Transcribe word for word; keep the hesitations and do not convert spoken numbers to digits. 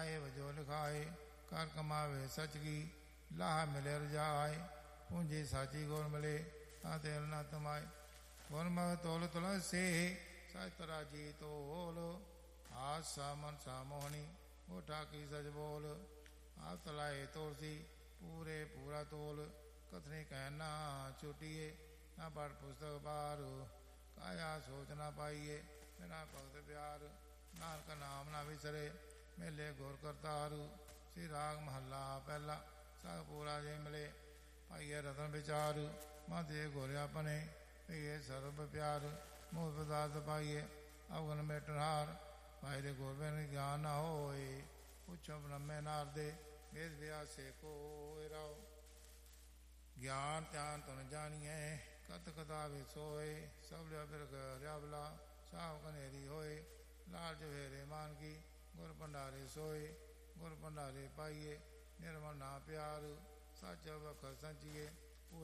ਆਏ ਵਜੋ ਲਿਖਾਏ ਕਰ ਕਮਾਵੇ ਸਚ ਕੀ ਲਾਹ ਮਿਲੇ ਰਜਾਏ ਪੂੰਜੀ ਸਾਚੀ ਗੁਰ ਮਿਲੇ ਤਾਂ ਤੇਲ ਨਾ ਤਮਾਏ ਗੁਰ ਮਹ ਤੋਲ ਤੁਲ ਸੇ ਸਚ ਤਰਾ ਜੀ ਤੋਲ ਆਸਾ ਮਨ ਸਾ ਮੋਹਣੀ ਮੋਠਾ ਕੀ ਸਚ ਬੋਲ ਆਪ ਤਲਾਏ ਤੋਰਸੀ ਪੂਰੇ ਪੂਰਾ ਤੋਲ ਕਥਨੀ ਕਹਿਣਾ ਛੁਟੀਏ ਨਾ ਪੜ ਪੁਸਤਕ ਬਾਰ ਕਾਇਆ ਸੋਚ ਨਾ ਪਾਈਏ ਮੇਰਾ ਭਗਤ ਪਿਆਰ ਨਾਨਕ ਨਾਮ ਨਾ ਵਿਸਰੇ ਮੇਲੇ ਗੁਰ ਕਰਤਾਰ ਸ੍ਰੀ ਰਾਗ ਮਹੱਲਾ ਪਹਿਲਾ ਸਭ ਪੂਰਾ ਜੇ ਮਿਲੇ ਭਾਈਏ ਰਤਨ ਵਿਚਾਰ ਮਾ ਦੇ ਗੁਰ ਆਪਣੇ ਇਹ ਸਰਬ ਪਿਆਰ ਮੋਹ ਪਦਾਰਥ ਪਾਈਏ ਅਵਗਨ ਮੇਟਹਾਰ ਭਾਈ ਦੇ ਗੁਰ ਬਿਨ ਗਿਆਨ ਨਾ ਹੋਏ ਪੁੱਛੋ ਬ੍ਰਹਮੇ ਨਾਰਦੇ ਵੇਦ ਵਿਆਸੇ ਕੋਇ ਰਾਓ ਗਿਆਨ ਧਿਆਨ ਤੁਨ ਜਾਣੀਏ ਕਤ ਕਥਾ ਵੇ ਸੋਏ ਸਭ ਲਿਆ ਬਿਰਖ ਰਿਆਵਲਾ ਸਾਵ ਕਨੇਰੀ ਹੋਏ ਲਾਲ ਜਵੇਰੇ ਮਾਨ ਕੀ ਗੁਰ ਭੰਡਾਰੇ ਸੋਏ ਗੁਰ ਭੰਡਾਰੇ ਪਾਈਏ ਨਿਰਮਲ ਨਾ ਪਿਆਰ ਸੱਚ ਵਖ ਸੰਚੀਏ